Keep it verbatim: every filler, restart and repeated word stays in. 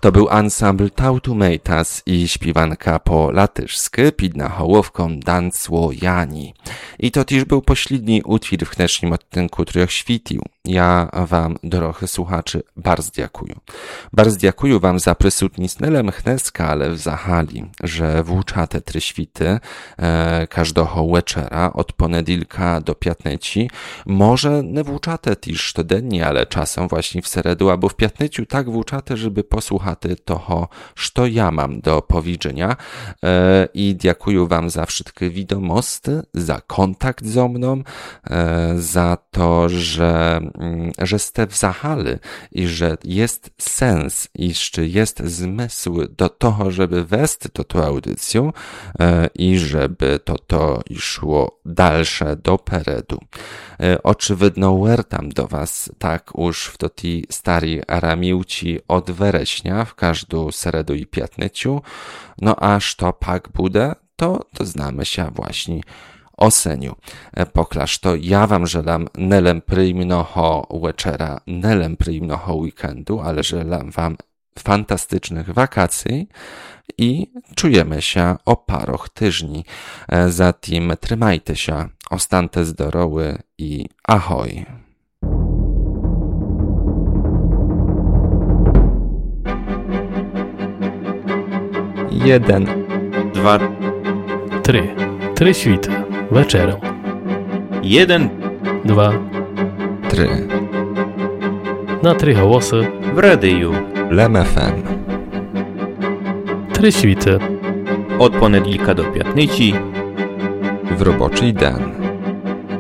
To był ansambl Tautumeitas i śpiewanka po latyszsku pід nahołówką Dancło Jani. I to też był pośredni utwór w dnešním odtynku Troch świtił. Ja wam, drodzy słuchaczy, bardzo dziękuję. Bardzo dziękuję wam za przysutnictwo dneska, ale w zahali, że włóczate trzy świty e, każdego wieczera od ponedilka do piatneci. Może nie włóczate też codziennie, ale czasem właśnie w seredu albo w piatneciu tak włóczate, żeby posłuchać toho, co ja mam do powiedzenia. E, I dziękuję wam za wszystkie wiadomości, za kontakt ze mną, e, za to, że że ste w zahali i że jest sens, iż jest zmysł do toho, żeby wести to tą audycję e, i żeby to to szło dalsze do peredu. E, oczywidno wertam do was tak już w to ti stari aramiłci od wereśnia w każdą seredu i piatneciu, no aż to pak bude, to, to znamy się właśnie oseniu. Poklaż to ja wam żelam nelem przyjemnego wieczera, nelem przyjemnego weekendu, ale żelam wam fantastycznych wakacji i czujemy się o paroch tyżni. Zatem trzymajcie się, ostante zdorowy i ahoj. Jeden, dwa, trzy. Trzy świty. Wieczerem. jeden, Dwa. Trzy. Na trzy głosy. w radiu. Lem F M. Trzy świty. Od ponedilka do piatnici. W roboczy den.